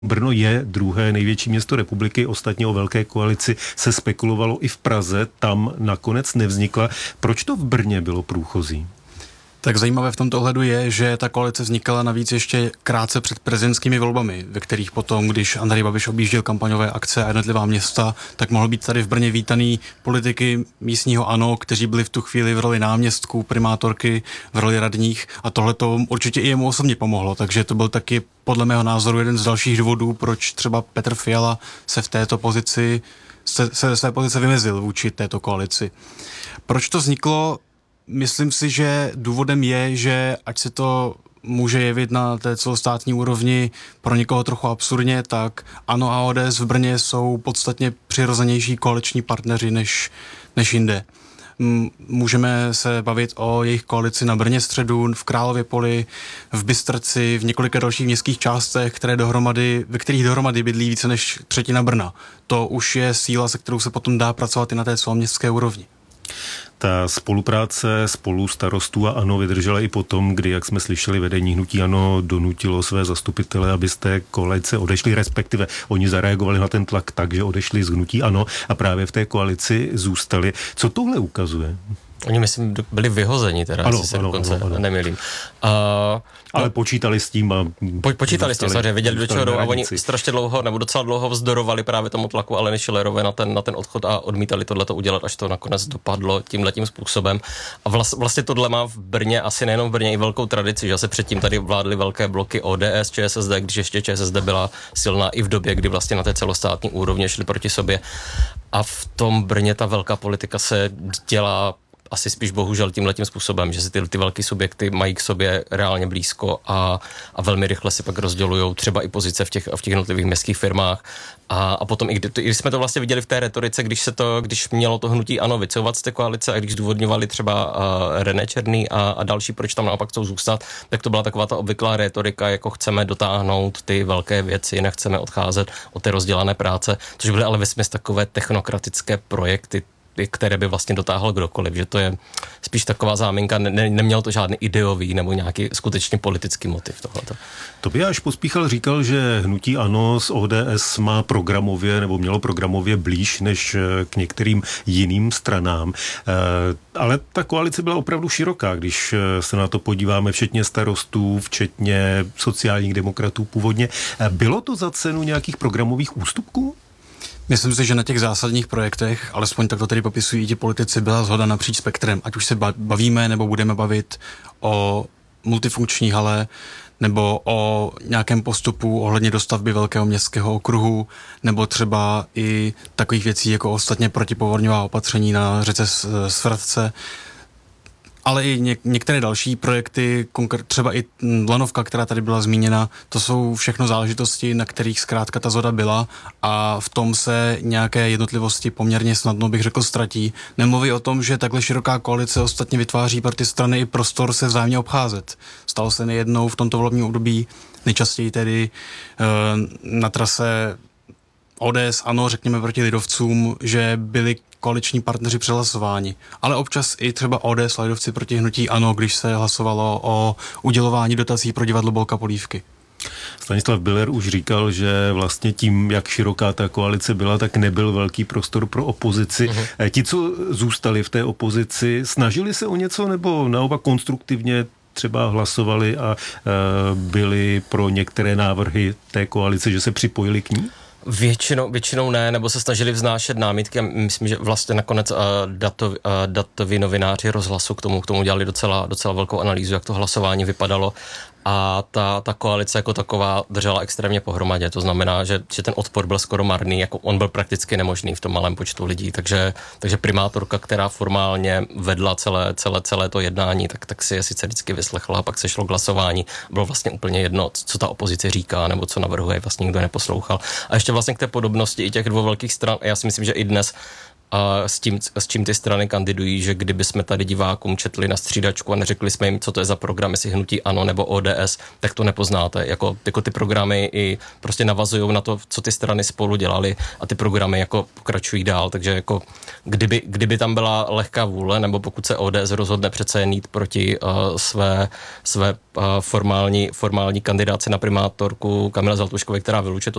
Brno je druhé největší město republiky, ostatně o velké koalici se spekulovalo i v Praze, tam nakonec nevznikla. Proč to v Brně bylo průchozí? Tak zajímavé v tomto ohledu je, že ta koalice vznikala navíc ještě krátce před prezidentskými volbami, ve kterých potom, když Andrej Babiš objížděl kampaňové akce a jednotlivá města, tak mohl být tady v Brně vítaný politiky místního ANO, kteří byli v tu chvíli v roli náměstků, primátorky, v roli radních, a tohle to určitě i jemu osobně pomohlo, takže to byl taky podle mého názoru jeden z dalších důvodů, proč třeba Petr Fiala se v této pozici se své pozice vymezil vůči této koalici. Proč to vzniklo? Myslím si, že důvodem je, že ať se to může jevit na té celostátní úrovni pro někoho trochu absurdně, tak ANO a ODS v Brně jsou podstatně přirozenější koaliční partneři než jinde. Můžeme se bavit o jejich koalici na Brně středu, v Králově Poli, v Bystrci, v několika dalších městských částech, ve kterých dohromady bydlí více než třetina Brna. To už je síla, se kterou se potom dá pracovat i na té celoměstské úrovni. Ta spolupráce spolu starostů a ANO vydržela i potom, kdy, jak jsme slyšeli, vedení hnutí ANO donutilo své zastupitele, aby z té koalice odešli, respektive oni zareagovali na ten tlak tak, že odešli z hnutí ANO a právě v té koalici zůstali. Co tohle ukazuje? Oni, myslím, byli vyhozeni, teda, ano, jestli se dokonce nemýlím. Ale počítali s tím a... Počítali s tím, samozřejmě, věděli, do čeho jdou, a oni strašně dlouho, nebo docela dlouho vzdorovali právě tomu tlaku Aleny Schillerové na ten odchod a odmítali tohleto udělat, až to nakonec dopadlo tímhletím způsobem. A vlastně tohle má v Brně, asi nejenom v Brně, i velkou tradici, že se předtím tady vládly velké bloky ODS, ČSSD, když ještě ČSSD byla silná i v době, kdy vlastně na té celostátní úrovni šli proti sobě. A v tom Brně ta velká politika se dělá asi spíš bohužel tímhletím způsobem, že si ty velké subjekty mají k sobě reálně blízko a velmi rychle si pak rozdělujou třeba i pozice v těch jednotlivých městských firmách. A potom, i když jsme to vlastně viděli v té retorice, když mělo to hnutí ANO vycouvat z té koalice a když zdůvodňovali třeba René Černý a další, proč tam naopak chcou zůstat, tak to byla taková ta obvyklá retorika, jako chceme dotáhnout ty velké věci, nechceme odcházet od té rozdělané práce, což byly ale vesměs takové technokratické projekty, které by vlastně dotáhl kdokoliv, že to je spíš taková záminka, nemělo to žádný ideový nebo nějaký skutečně politický motiv tohleto. Tobiáš Pospíchal říkal, že hnutí ANO z ODS má programově nebo mělo programově blíž než k některým jiným stranám, ale ta koalice byla opravdu široká, když se na to podíváme, včetně starostů, včetně sociálních demokratů původně. Bylo to za cenu nějakých programových ústupků? Myslím si, že na těch zásadních projektech, alespoň tak to tedy popisují ti politici, byla shoda napříč spektrem. Ať už se bavíme nebo budeme bavit o multifunkční hale, nebo o nějakém postupu ohledně dostavby velkého městského okruhu, nebo třeba i takových věcí jako ostatně protipovodňová opatření na řece Svratce, ale i některé další projekty, třeba i Lanovka, která tady byla zmíněna, to jsou všechno záležitosti, na kterých zkrátka ta shoda byla a v tom se nějaké jednotlivosti poměrně snadno, bych řekl, ztratí. Nemluví o tom, že takhle široká koalice ostatně vytváří pro ty strany i prostor se vzájemně obcházet. Stalo se nejednou v tomto volebním období, nejčastěji tedy na trase ODS, ANO, řekněme, proti lidovcům, že byli koaliční partneři přehlasováni. Ale občas i třeba ODS a lidovci proti hnutí ANO, když se hlasovalo o udělování dotací pro divadlo Bolka Polívky. Stanislav Biller už říkal, že vlastně tím, jak široká ta koalice byla, tak nebyl velký prostor pro opozici. Ti, co zůstali v té opozici, snažili se o něco nebo naopak konstruktivně třeba hlasovali a byli pro některé návrhy té koalice, že se připojili k ní? Většinou ne, nebo se snažili vznášet námitky a myslím, že vlastně nakonec datoví novináři Rozhlasu k tomu dělali docela velkou analýzu, jak to hlasování vypadalo a ta koalice jako taková držela extrémně pohromadě, to znamená, že ten odpor byl skoro marný, jako on byl prakticky nemožný v tom malém počtu lidí, takže primátorka, která formálně vedla celé to jednání, tak si je sice vždycky vyslechla a pak se šlo k hlasování, bylo vlastně úplně jedno, co ta opozice říká nebo co navrhuje, vlastně nikdo neposlouchal. A ještě vlastně k té podobnosti i těch dvou velkých stran, já si myslím, že i dnes s čím ty strany kandidují, že kdyby jsme tady divákům četli na střídačku a neřekli jsme jim, co to je za program, jestli hnutí ANO nebo ODS, tak to nepoznáte. Jako ty programy i prostě navazují na to, co ty strany spolu dělali a ty programy jako pokračují dál, takže jako kdyby tam byla lehká vůle, nebo pokud se ODS rozhodne přece jen jít proti své formální kandidáci na primátorku Kamile Zlatuškové, která vylučuje to